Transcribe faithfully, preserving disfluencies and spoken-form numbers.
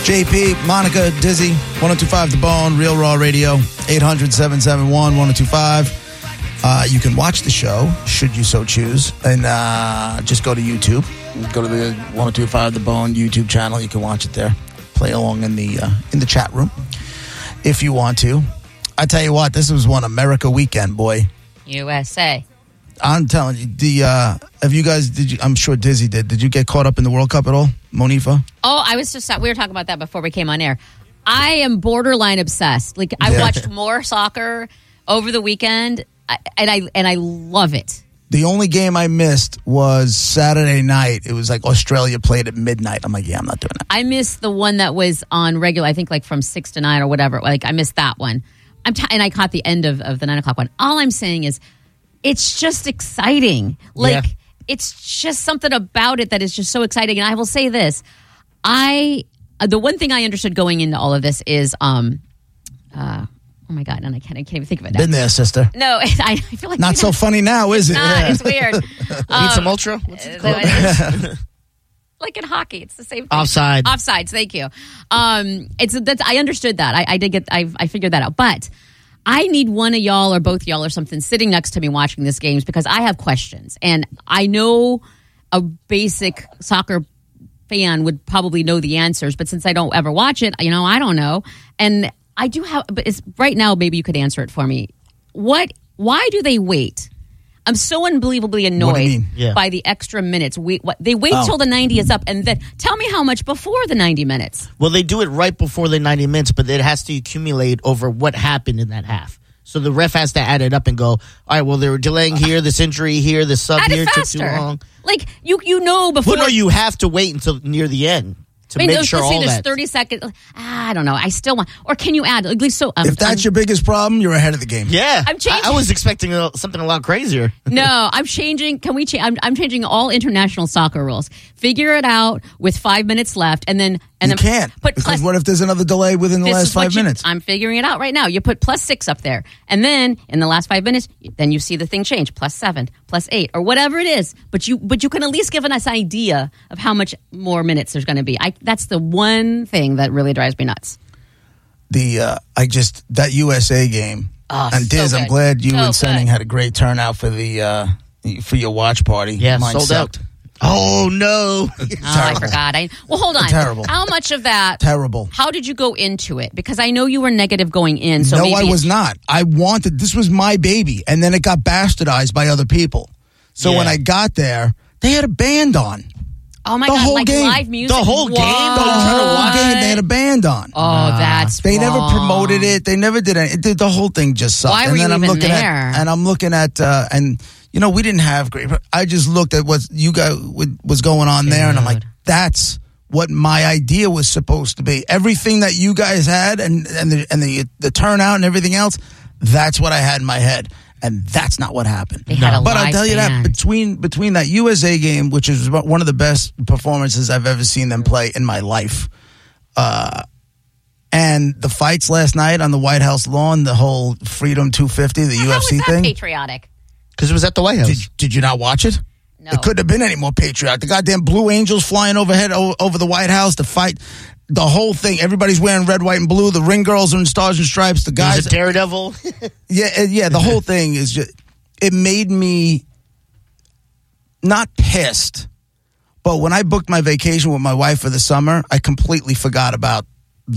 J P, Monica, Dizzy, one oh two point five The Bone, Real Raw Radio, eight hundred, seven seven one, one oh two five. Uh, you can watch the show, should you so choose, and uh, just go to YouTube. Go to the one oh two point five The Bone YouTube channel. You can watch it there. Play along in the uh, in the chat room if you want to. I tell you what, this was one America weekend, boy. U S A. I'm telling you, the uh, have you guys? Did you? I'm sure Dizzy did. Did you get caught up in the World Cup at all, Monifa? Oh, I was just we were talking about that before we came on air. I am borderline obsessed. Like I Yeah. watched more soccer over the weekend, and I and I love it. The only game I missed was Saturday night. It was like Australia played at midnight. I'm like, yeah, I'm not doing that. I missed the one that was on regular. I think like from six to nine or whatever. Like I missed that one. I'm t- and I caught the end of, of the nine o'clock one. All I'm saying is, it's just exciting. Like Yeah. it's just something about it that is just so exciting. And I will say this: I uh, the one thing I understood going into all of this is, um, uh, oh my god, and I can't I can't even think of it now. Been there, sister. No, I, I feel like Not so funny now, is it? Nah, it's weird. Need some ultra? What's it called? It's- like in hockey, it's the same thing. Offside. Offsides. Thank you. Um, it's that's I understood that. I, I did get. I I figured that out. But I need one of y'all or both y'all or something sitting next to me watching this games because I have questions and I know a basic soccer fan would probably know the answers, but since I don't ever watch it, you know, I don't know. And I do have. But it's right now. Maybe you could answer it for me. What? Why do they wait? I'm so unbelievably What do annoyed you mean? Yeah. by the extra minutes. We, what, they wait Oh. till the ninety is up, and then tell me how much before the ninety minutes. Well, they do it right before the ninety minutes, but it has to accumulate over what happened in that half. So the ref has to add it up and go, all right, well, they were delaying here, this injury here, this sub Add here it took too faster. long. Like you, you know before. Well, no, you have to wait until near the end to I mean, make let's sure just say all there's that. thirty seconds. Ah, I don't know. I still want, or can you add at least so? Um, If that's um, your biggest problem, you're ahead of the game. Yeah, I'm changing- I, I was expecting a, something a lot crazier. No, I'm changing. Can we change? I'm, I'm changing all international soccer rules. Figure it out with five minutes left, and then and You then can't. put Because plus, what if there's another delay within the this last is what five you- minutes? I'm figuring it out right now. You put plus six up there, and then in the last five minutes, then you see the thing change plus seven, plus eight, or whatever it is. But you, but you can at least give us an idea of how much more minutes there's going to be. I, that's the one thing that really drives me nuts. the uh, I just that U S A game. Oh, and Diz, so I'm good. glad you So and Senning good. had a great turnout for the uh, for your watch party. Yeah, Mine sold sucked. out. Oh, no. Oh, I Terrible. forgot. I well, hold on. Terrible. How much of that? Terrible. How did you go into it? Because I know you were negative going in. So no, maybe I was not. I wanted this was my baby, and then it got bastardized by other people. So Yeah. when I got there, they had a band on. Oh my the god! whole Like game. live music. The whole game? What? The The whole game, they had a band on. Oh, that's They never wrong. promoted it. They never did it. it. The whole thing just sucked. Why and were then you I'm even looking there? at and I'm looking at uh, and you know we didn't have great. I just looked at what you guys what was going on there, and I'm like, Dude. that's what my idea was supposed to be. Everything that you guys had, and and the and the the turnout and everything else, that's what I had in my head. And that's not what happened. They had a but I'll live tell you band. that between between that U S A game, which is one of the best performances I've ever seen them play in my life, uh, and the fights last night on the White House lawn, the whole Freedom two fifty, the How U F C was that thing. patriotic? Because it was at the White House. Did, did you not watch it? No. It couldn't have been any more patriotic. The goddamn Blue Angels flying overhead o- over the White House, the fight, the whole thing. Everybody's wearing red, white, and blue. The ring girls are in stars and stripes. The Guys, guys, a daredevil. yeah, uh, yeah. The whole thing is just. It made me not pissed, but when I booked my vacation with my wife for the summer, I completely forgot about